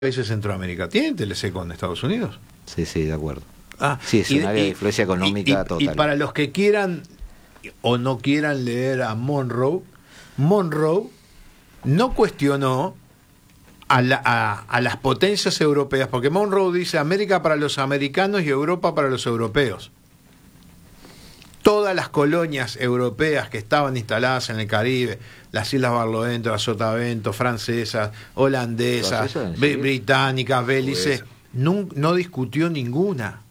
países de Centroamérica tienen TLC con Estados Unidos. Sí, sí, de acuerdo. Sí, es un área de influencia económica total. Y para los que quieran o no quieran leer a Monroe, Monroe no cuestionó a las potencias europeas, porque Monroe dice América para los americanos y Europa para los europeos. Todas las colonias europeas que estaban instaladas en el Caribe, las Islas Barlovento, las Sotavento, francesas, holandesas, británicas, Bélice, no discutió ninguna.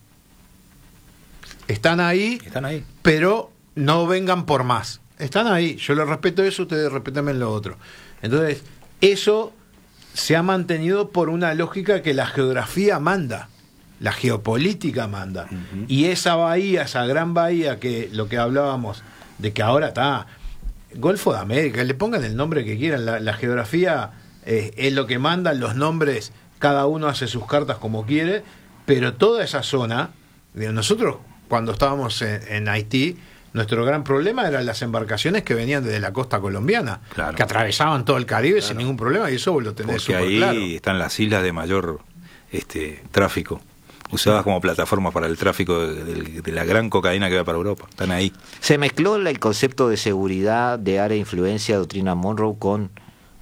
Están ahí, pero no vengan por más. Están ahí, yo les respeto eso, ustedes respétenme lo otro. Entonces, eso se ha mantenido por una lógica que la geografía manda. La geopolítica manda. Y esa bahía, esa gran bahía, que lo que hablábamos, de que ahora está Golfo de América, le pongan el nombre que quieran, la geografía es lo que mandan, los nombres, cada uno hace sus cartas como quiere, pero toda esa zona, nosotros cuando estábamos en Haití, nuestro gran problema eran las embarcaciones que venían desde la costa colombiana, claro, que atravesaban todo el Caribe sin ningún problema, y eso vos lo tenés súper claro. Porque ahí están las islas de mayor tráfico, usadas como plataforma para el tráfico de la gran cocaína que va para Europa. Están ahí. Se mezcló el concepto de seguridad, de área de influencia, doctrina Monroe, con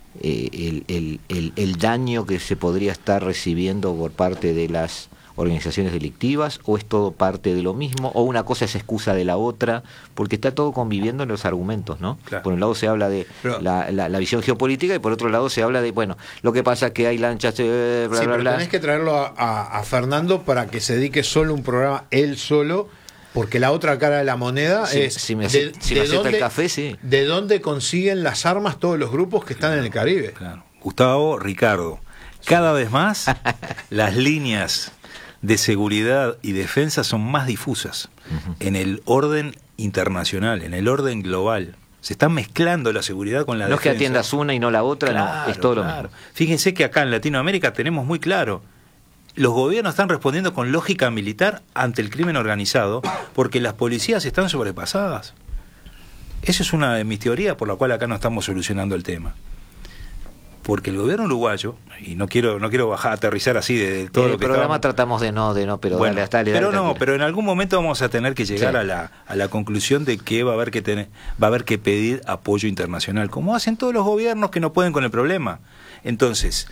el daño que se podría estar recibiendo por parte de las organizaciones delictivas, o es todo parte de lo mismo, o una cosa es excusa de la otra, porque está todo conviviendo en los argumentos, ¿no? Claro. Por un lado se habla de la visión geopolítica, y por otro lado se habla de, bueno, lo que pasa es que hay lanchas, pero tenés que traerlo a Fernando para que se dedique solo un programa, él solo, porque la otra cara de la moneda es si me acepta el café, sí. ¿De dónde consiguen las armas todos los grupos que están en el Caribe? Claro. Gustavo, Ricardo, cada vez más las líneas de seguridad y defensa son más difusas en el orden internacional, en el orden global. Se están mezclando la seguridad con la defensa. No es que atiendas una y no la otra, claro, no, es todo lo mismo. Fíjense que acá en Latinoamérica tenemos muy claro, los gobiernos están respondiendo con lógica militar ante el crimen organizado, porque las policías están sobrepasadas. Esa es una de mis teorías por la cual acá no estamos solucionando el tema. Porque el gobierno uruguayo, y no quiero aterrizar así de todo lo que el programa tratamos de no, pero bueno, pero en algún momento vamos a tener que llegar a la conclusión de que va a haber que pedir apoyo internacional, como hacen todos los gobiernos que no pueden con el problema. Entonces,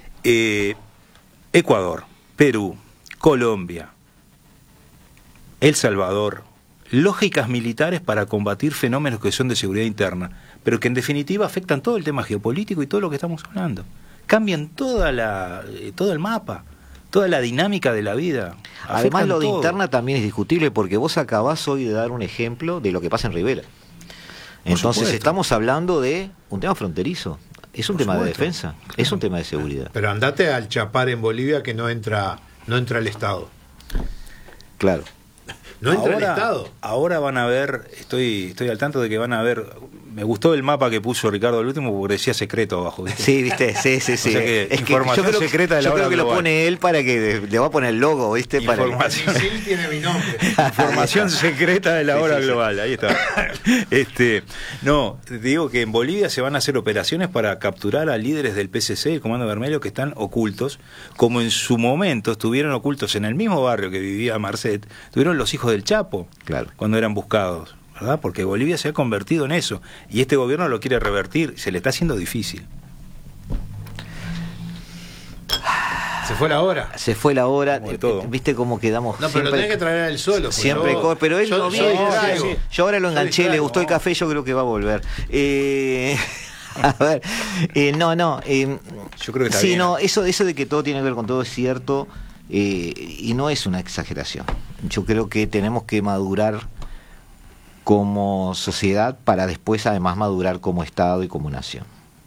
Ecuador, Perú, Colombia, El Salvador, lógicas militares para combatir fenómenos que son de seguridad interna, pero que en definitiva afectan todo el tema geopolítico y todo lo que estamos hablando. Cambian todo el mapa, toda la dinámica de la vida. Además, lo de interna también es discutible, porque vos acabás hoy de dar un ejemplo de lo que pasa en Rivera. Entonces estamos hablando de un tema fronterizo, es un tema de defensa, es un tema de seguridad. Pero andate al Chapar en Bolivia, que no entra el Estado. Claro. No entra el Estado. Ahora van a ver, estoy al tanto de que van a ver, me gustó el mapa que puso Ricardo el último, porque decía secreto abajo, ¿viste? Sí, viste, sí. O sea que es información secreta de la hora global. Yo creo que lo pone él para que le va a poner el logo, ¿viste? Información. Sí, tiene mi nombre. Información secreta de la hora global, ahí está. No, te digo que en Bolivia se van a hacer operaciones para capturar a líderes del PCC, el Comando Vermelho, que están ocultos, como en su momento estuvieron ocultos en el mismo barrio que vivía Marcet, tuvieron los hijos del Chapo, claro, cuando eran buscados, ¿verdad? Porque Bolivia se ha convertido en eso, y este gobierno lo quiere revertir, se le está haciendo difícil. Se fue la hora. Viste cómo quedamos. No, pero lo tenés que traer a él solo. Siempre, pero él no viene. Yo ahora lo enganché, le gustó el café, yo creo que va a volver. A ver, yo creo que está bien. No, eso de que todo tiene que ver con todo es cierto, y no es una exageración. Yo creo que tenemos que madurar como sociedad para después además madurar como Estado y como nación.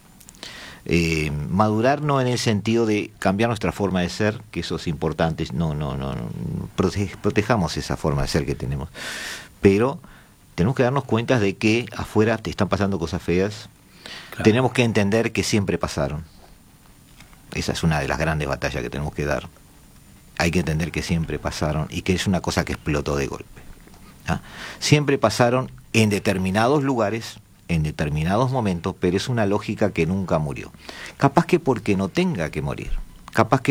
Madurar no en el sentido de cambiar nuestra forma de ser, que eso es importante, no. Protejamos esa forma de ser que tenemos, pero tenemos que darnos cuenta de que afuera te están pasando cosas feas. Claro. Tenemos que entender que siempre pasaron. Esa es una de las grandes batallas que tenemos que dar. Hay que entender que siempre pasaron y que es una cosa que explotó de golpe. Siempre pasaron en determinados lugares, en determinados momentos, pero es una lógica que nunca murió. Capaz que porque no tenga que morir. capaz que